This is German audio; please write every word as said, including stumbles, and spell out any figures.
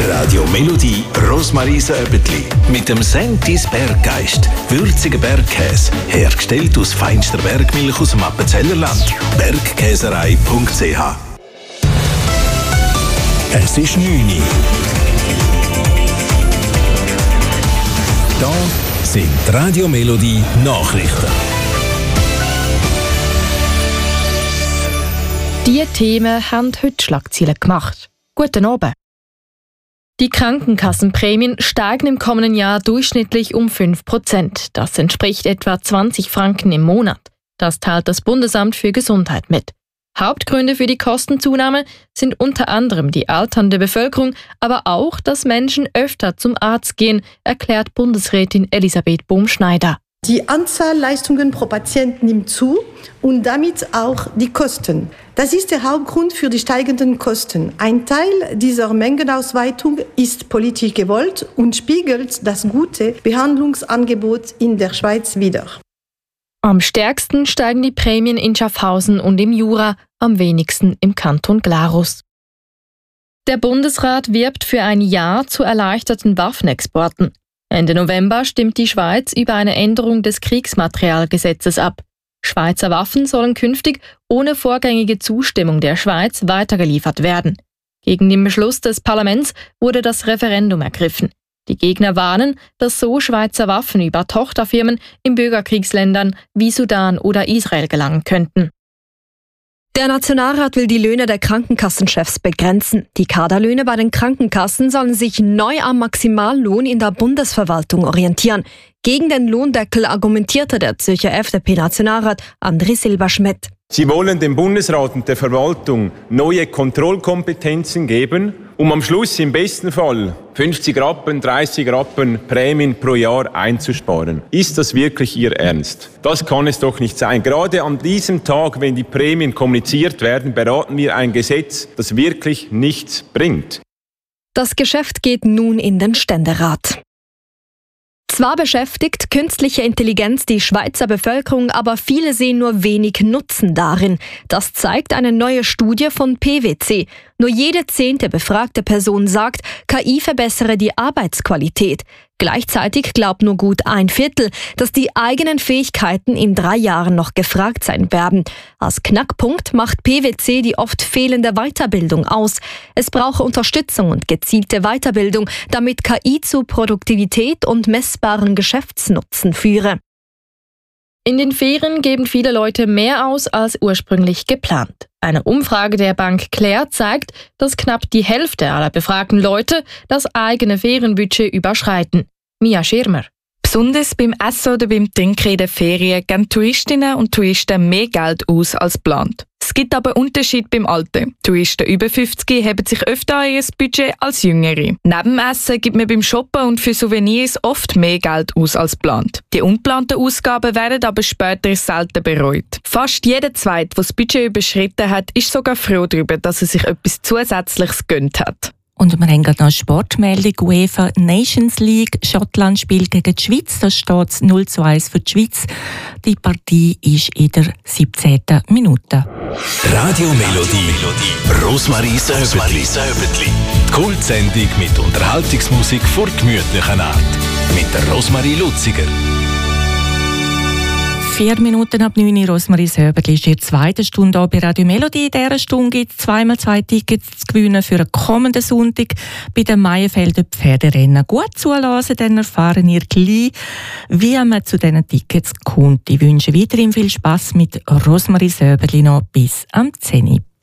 Radio Melodie Rosmarie Säbetli mit dem Sentis Berggeist. Würziger Bergkäse, hergestellt aus feinster Bergmilch aus dem Appenzellerland. Bergkäserei punkt c h. Es ist neun Uhr. Da sind Radio Melodie Nachrichten. Diese Themen haben heute Schlagzeilen gemacht. Guten Abend. Die Krankenkassenprämien steigen im kommenden Jahr durchschnittlich um fünf Prozent. Das entspricht etwa zwanzig Franken im Monat. Das teilt das Bundesamt für Gesundheit mit. Hauptgründe für die Kostenzunahme sind unter anderem die alternde Bevölkerung, aber auch, dass Menschen öfter zum Arzt gehen, erklärt Bundesrätin Elisabeth Bohm-Schneider. Die Anzahl Leistungen pro Patient nimmt zu und damit auch die Kosten. Das ist der Hauptgrund für die steigenden Kosten. Ein Teil dieser Mengenausweitung ist politisch gewollt und spiegelt das gute Behandlungsangebot in der Schweiz wider. Am stärksten steigen die Prämien in Schaffhausen und im Jura, am wenigsten im Kanton Glarus. Der Bundesrat wirbt für ein Ja zu erleichterten Waffenexporten. Ende November stimmt die Schweiz über eine Änderung des Kriegsmaterialgesetzes ab. Schweizer Waffen sollen künftig ohne vorgängige Zustimmung der Schweiz weitergeliefert werden. Gegen den Beschluss des Parlaments wurde das Referendum ergriffen. Die Gegner warnen, dass so Schweizer Waffen über Tochterfirmen in Bürgerkriegsländern wie Sudan oder Israel gelangen könnten. Der Nationalrat will die Löhne der Krankenkassenchefs begrenzen. Die Kaderlöhne bei den Krankenkassen sollen sich neu am Maximallohn in der Bundesverwaltung orientieren. Gegen den Lohndeckel argumentierte der Zürcher F D P-Nationalrat André Silberschmidt. Sie wollen dem Bundesrat und der Verwaltung neue Kontrollkompetenzen geben, um am Schluss im besten Fall fünfzig Rappen, dreißig Rappen Prämien pro Jahr einzusparen. Ist das wirklich Ihr Ernst? Das kann es doch nicht sein. Gerade an diesem Tag, wenn die Prämien kommuniziert werden, beraten wir ein Gesetz, das wirklich nichts bringt. Das Geschäft geht nun in den Ständerat. Zwar beschäftigt künstliche Intelligenz die Schweizer Bevölkerung, aber viele sehen nur wenig Nutzen darin. Das zeigt eine neue Studie von P W C. Nur jede zehnte befragte Person sagt, K I verbessere die Arbeitsqualität. Gleichzeitig glaubt nur gut ein Viertel, dass die eigenen Fähigkeiten in drei Jahren noch gefragt sein werden. Als Knackpunkt macht P W C die oft fehlende Weiterbildung aus. Es brauche Unterstützung und gezielte Weiterbildung, damit K I zu Produktivität und messbaren Geschäftsnutzen führe. In den Ferien geben viele Leute mehr aus als ursprünglich geplant. Eine Umfrage der Bank Claire zeigt, dass knapp die Hälfte aller befragten Leute das eigene Ferienbudget überschreiten. Mia Schirmer. Besonders beim Essen oder beim Trinken in den Ferien geben Touristinnen und Touristen mehr Geld aus als geplant. Es gibt aber Unterschiede beim Alter. Touristen über fünfzig heben sich öfter an ihr Budget als Jüngere. Neben dem Essen gibt man beim Shoppen und für Souvenirs oft mehr Geld aus als geplant. Die ungeplanten Ausgaben werden aber später selten bereut. Fast jeder Zweite, der das Budget überschritten hat, ist sogar froh darüber, dass er sich etwas Zusätzliches gegönnt hat. Und wir haben gerade noch eine Sportmeldung. UEFA Nations League. Schottland spielt gegen die Schweiz. Da steht es null zu eins für die Schweiz. Die Partie ist in der siebzehnten Minute. Radio Melodie Rosmarie Säbetli. Die Kultsendung mit Unterhaltungsmusik vor gemütlichen Art. Mit der Rosmarie Luziger. Vier Minuten ab neun Uhr, Rosmarie Säbetli ist in der zweiten Stunde hier bei Radio Melodie. In dieser Stunde gibt es zweimal zwei Tickets zu gewinnen für einen kommenden Sonntag bei den Maienfelder Pferderennen. Gut zulassen, dann erfahren ihr gleich, wie man zu diesen Tickets kommt. Ich wünsche weiterhin viel Spass mit Rosmarie Säbetli noch bis am zehn Uhr.